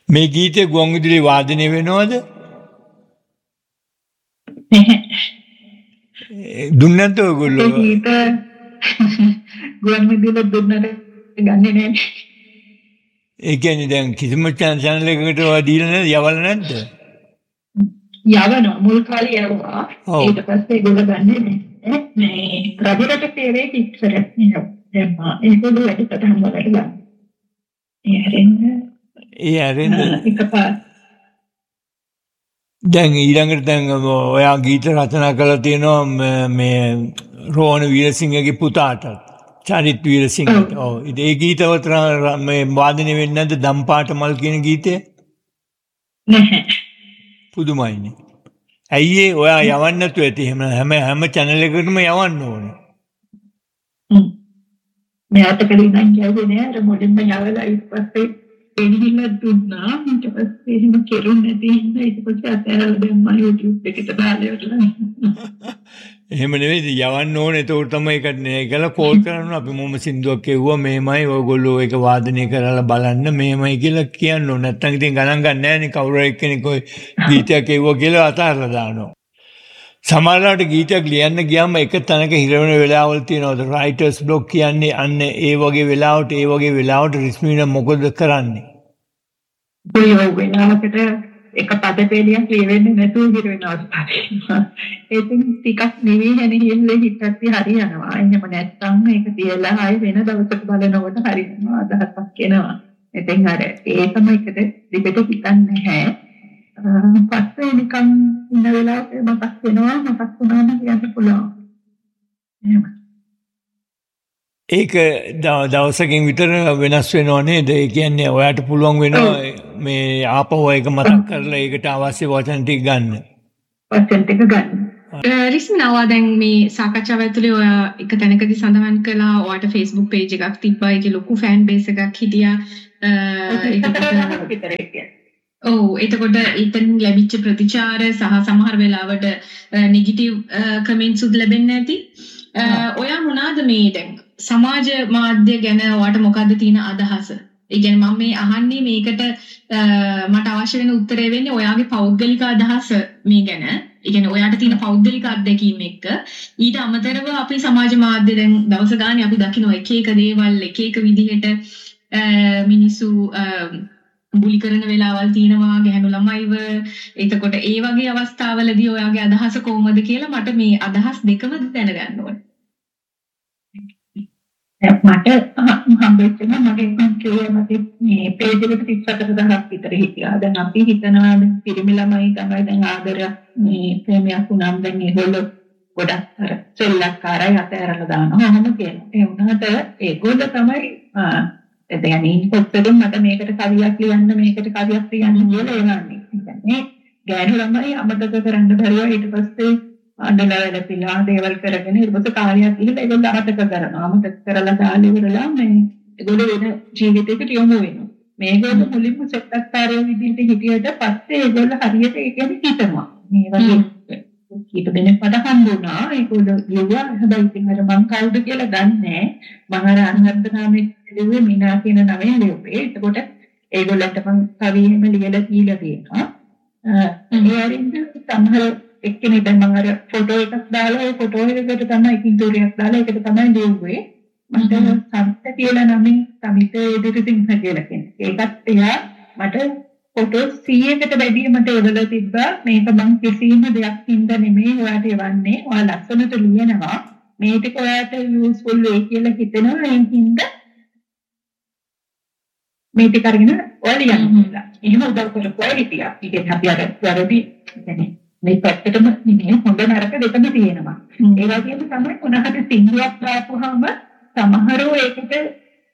මේ ගීතේ ගුවන් විදුලි වාදනය වෙනවද? දුන්නේ නැද්ද ඔයගොල්ලෝ? ගීත ගුවන් විදුලිය දුන්නට ගන්නේ නැහැ. ඒ කියන්නේ දැන් කිසිම channel එකකට ඔය දීලා නැද්ද? යවලා නැද්ද? යවනවා මුල් කාලේ යවුවා. ඊට පස්සේ ඒගොල්ලෝ ගන්නේ නැහැ. මේ රජරට තේරේ ඉස්සරහ නේ. දැම්මා. ඒගොල්ලෝ වැඩිපතම වලට ගන්න. ඒ ඇරෙන්න දැන් ඊළඟට දැන් ඔයා ගීත රචනා කරලා තියෙනවා මේ රෝහණ වීරසිංහගේ පුතාට චරිත් වීරසිංහට. ඔව්. ඒ ගීතවල මේ වාදනය වෙන්නේ නැද්ද දම්පාට මල් කියන ගීතය? නැහැ. පුදුමයිනේ. ඇයි ඒ ඔයා යවන්න නැතුව ඇති? හැම channel එකකටම යවන්න ඕනේ. මෙයාට කලින් නම් කියවුවේ නෑ. අර මොඩින්ම යවලා ඊට පස්සේ එනිහිල්ල දුන්නා. ඊට පස්සේ එහෙම කෙරුන්නේ නැති හින්දා ඊට පස්සේ අතහැරලා දැම්මා YouTube එකට දාලා ඉවරලා. එහෙම නෙවෙයි යවන්න ඕනේ. ඒක තමයි ඒකට නේ කියලා කෝල් කරනවා. අපි මොම සින්දුවක් කියුවා මේමයි ඔයගොල්ලෝ ඒක වාදනය කරලා බලන්න මේමයි කියලා කියන්න ඕනේ. නැත්තම් ඉතින් ගණන් ගන්න නැහැ නේ කවුරු එක්කෙනෙක් ඔය ගීතයක් කියුවා කියලා අතහැරලා දානවා. සමහරවිට ගීතයක් ලියන්න ගියාම එක තැනක හිර වෙන වෙලාවල් තියෙනවා. රයිටර්ස් බ්ලොක් කියන්නේ අන්න ඒ වගේ වෙලාවට රිස්මින මොකද කරන්නේ? ඔය වෙනාවකට එක පදපේලියක් ලියවෙන්නේ නැතුව හිර වෙන අවස්ථාවක්. ඒකෙන් ටිකක් නිවිහෙන හිල්ලේ හිතත් හරියනවා. එහෙම නැත්නම් ඒක තියලා ආයෙ වෙන දවසක බලනකොට හරියනවා අදහසක් එනවා. ඉතින් අර ඒකම එකට දෙකට හිතන්නේ නැහැ. පස්සේ නිකන් ඉන්න වෙලාවට මතක් වුණාම කියන්න පුළුවන්. එහෙම. ඒක දවසකින් විතර වෙනස් වෙනව නේද? ඒ කියන්නේ ඔයාට පුළුවන් වෙනවා මේ ආපහු ඒක මතක් කරලා ඒකට අවශ්‍ය වචන ටික ගන්න. රිස්මිනා දැන් මේ සාකච්ඡාව ඇතුලේ ඔයා එක තැනකදී සඳහන් කළා ඔයාට Facebook page එකක් තිබ්බා. ඒකේ ලොකු fan base එකක් හිටියා. එතකොට එතන ලැබිච්ච ප්‍රතිචාර සහ සමහර වෙලාවට නෙගටිව් කමෙන්ට්ස් උත් ලැබෙන්නේ නැති. ඔයා මොනවාද මේ දැන් සමාජ මාධ්‍ය ගැන ඔයාට මොකද්ද තියෙන අදහස? ඒ කියන්නේ මම මේ අහන්නේ මේකට මට අවශ්‍ය වෙන උත්තරය වෙන්නේ ඔයාගේ පෞද්ගලික අදහස මේ ගැන. ඒ කියන්නේ ඔයාට තියෙන පෞද්ගලික අත්දැකීම් එක්ක ඊට අමතරව අපි සමාජ මාධ්‍ය දැන් දවස ගානේ අපි දකින්න එක එක දේවල් එක එක විදිහට මිනිස්සු බුලි කරන වෙලාවල් තියෙනවා ගැහණු ළමයිව. එතකොට ඒ වගේ අවස්ථාවලදී ඔයාගේ අදහස කොහොමද කියලා මට මේ අදහස් දෙකම දැනගන්න ඕනේ. මට හම්බෙච්ච මගේ කම්පියුටර් මේ පේජ් එකට 34000ක් විතර හිටියා. දැන් අපි හිතනවා පිරිමි ළමයි තමයි දැන් ආදර මේ ප්‍රේමයක් වුණාම දැන් ඒගොල්ලෝ ගොඩක් අර සෙල්ලක්කාරයි අතහැරලා දානවා. ඔහොම කියනවා. ඒ වුණාට ඒගොල්ලෝ තමයි දැන් ඉන්පොත්තෙන් මට මේකට කවියක් ලියන්න මේකට කවියක් ලියන්න කියලා එවන්නේ. කියන්නේ ගෑනු ළමයි අමතක කරන්න බැරුව ඊට පස්සේ අඬලා වැළපිලා දේවල් කරගෙන ඊට පස්සේ කාර්යයක් ගිහිල්ලා ඒගොල්ලෝ අමතක කරනවා. අමතක කරලා දාලා ඉවරලා මේ ඒගොල්ලෝ වෙන ජීවිතයකට යොමු වෙනවා. මේගොල්ලෝ මුලින්ම සෙට්ටක්කාරයෝ විදිහට හිටියට පස්සේ ඒගොල්ලෝ හරියට ඒ කියන්නේ හිතනවා. මේ වගේ කීප දෙනෙක් මට හම්බුණා. ඒගොල්ලෝ කිව්වා හැබැයි ඉතින් අර මං කවුද කියලා දන්නේ නැහැ. මම අර අනුහර්ත නාමයේ ලිව්වේ මිනා කියන නමෙන් ලිව්වේ. එතකොට ඒගොල්ලන්ට මං කවි එහෙම ලියලා දීලා තියෙනවා. ඒ අරින්ද සමහර එක්කෙනෙක් දැන් මම අර ෆොටෝ එකක් දාලා ඒ ෆොටෝ එකකට තමයි පින්තූරයක් දාලා ඒකට තමයි ලිව්වේ. මට සමිත කියලා නමින් සමිත එදිරිසිංහ කියලා කෙනෙක්. ඒකත් එයා මට ෆොටෝ 100කට වැඩි මට එවලා තිබ්බා. මේක මං කිසිම දෙයක් හින්දා නෙමෙයි ඔයාට එවන්නේ. ඔයා ලස්සනට ලියනවා. මේ ටික ඔයාට යූස්ෆුල් වෙයි කියලා හිතෙනවා. ඒ හින්දා මේ ටික අරගෙන ඔයා ලියන්න කියලා. එහෙම උදව් කරපුවා හිටියා. ඉතින් අපි අර වැරදි කියන්නේ මේ පැත්තටම නෙමෙයි හොඳ නරක දෙකම තියෙනවා. ඒ වගේම තමයි මොනහට සිංහයක් දාපුවාම සමහරව ඒකට ඒ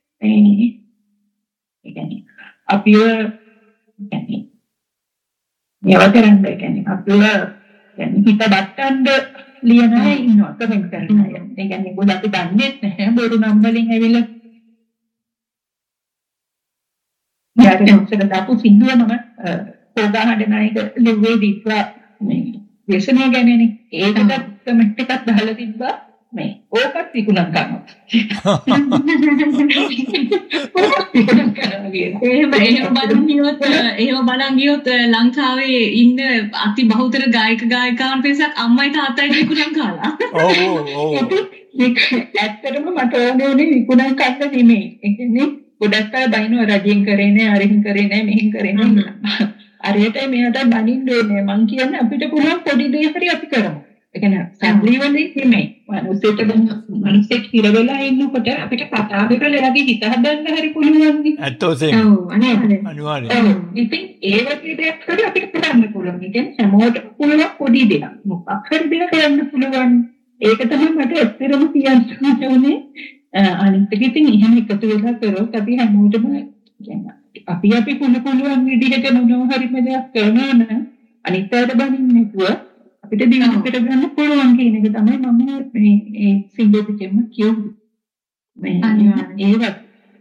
කියන්නේ අපිව කියන්නේ මේවා කරන්න කියන්නේ අපිව කියන්නේ හිත බට්ටන්න ලියන අය ඉන්නවා කමෙන්ට් කරන අය. ඒ කියන්නේ මොකද අපි දන්නේ නැහැ බොරු නම් වලින් ඇවිල්ලා යාට උත්සර දාපු සිංහලම පොගහඬ නායක ලිව්වේ දීපා මේ දේශනය ගැනනේ ඒකට කමෙන්ට් එකක් දාලා තිබ්බා. මේ ඕකත් විකුණන් කරනවා. එහෙම බලන් ගියොත් ලංකාවේ ඉන්න අති බහුතර ගායක ගායිකාවන් පිරිසක් අම්මයි තාත්තයි විකුණන් කාලා. ඇත්තටම මට ඕනේ විකුණන් කරන්න නෙමෙයි. ඒ කියන්නේ ගොඩක් අය බයිනවා රජෙන් කරේ නෑ, අරින් කරේ නෑ, මෙහෙන් කරේ නෑ. අරයටයි මෙයාට බනින්න ඕනේ. මං කියන්නේ අපිට පුළුවන් පොඩි දේ හරි අපි කරමු. ඒ කියන්නේ සම්ලි වලින් නෙමෙයි. මිනිස්සෙක් හිර වෙලා ඉන්නකොට අපිට කතා කරලා එයාගේ හිත හදන්න හරි පුළුවන් නේ. ඇත්තෝසෙන්. ඔව් අනිවාර්යයෙන්. ඉතින් ඒ වගේ දෙයක් හරි අපිට කරන්න පුළුවන්. ඒ කියන්නේ හැමෝටම පුළුවන් පොඩි දෙයක්. මොකක් හරි දෙයක් කරන්න පුළුවන්. ඒක තමයි මට ඇත්තටම කියන්න ඕනේ. අනිත් එක ඉතින් එහෙම එකතු වෙලා කරොත් අපි හැමෝටම කියන්නේ අපි පුළුවන් විදිහට මොනවා හරි දෙයක් කරනවා නම් අනිත් අයට බනින්න නැතුව අපිට දිනු කරගන්න පුළුවන් කියන එක තමයි මම මේ සිංහලෙන්ම කියන්නේ. ඒවත්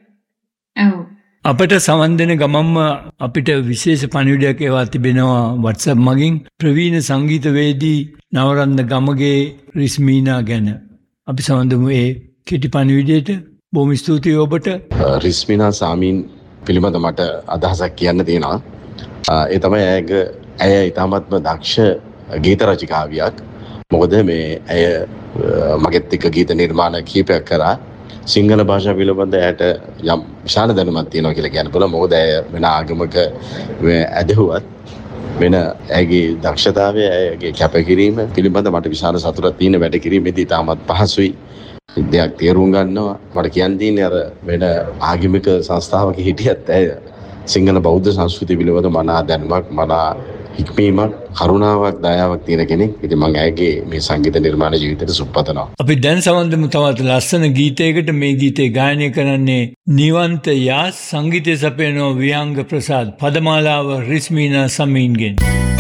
අපට සමන් දෙන ගමම්ම අපිට විශේෂ පණිවිඩයක් ඒවා තිබෙනවා WhatsApp මගින් ප්‍රවීණ සංගීතවේදී නවරත්න ගමගේ රිස්මීනා ගැන. අපි සමන්දමු ඒ කෙටි පණිවිඩයට. බොහොම ස්තුතියි ඔබට. රිස්මීනා සාමීන් පිළිබඳ මට අදහසක් කියන්න තියෙනවා. ඒ තමයි ඇය ඉතාමත්ම දක්ෂ ගීත රචිකාවියක්. මොකද මේ ඇය මගෙත් එක්ක ගීත නිර්මාණ කීපයක් කරා. සිංහල භාෂාව පිළිබඳ ඇයට යම් විශාල දැනුමක් තියෙනවා කියලා කියන්න පුළුවන්. මොකද ඇය වෙන ආගමක ඇදහුවත් වෙන ඇයගේ දක්ෂතාවය, ඇයගේ කැපකිරීම පිළිබඳ මට විශාල සතුටක් තියෙන. වැඩ කිරීමේදී ඉතාමත් පහසුයි. දෙයක් තේරුම් ගන්නවා. මට කියන්න තියෙන්නේ අර වෙන ආගමික සංස්ථාවක හිටියත් ඇය සිංහල බෞද්ධ සංස්කෘතිය පිළිබඳ මනා දැනුමක්, මනා හික්මීමක්, කරුණාවක්, දයාවක් තියෙන කෙනෙක්. ඉතින් මම ඇයගේ මේ සංගීත නිර්මාණ ජීවිතයට සුබපතනවා. අපි දැන් සමන්දමු තවත් ලස්සන ගීතයකට. මේ ගීතේ ගායනය කරන්නේ නිවන්ත යාස්, සංගීතය සපයනවා විහංග ප්‍රසාද්, පදමාලාව රිස්මීනා සමීන්ගෙන්.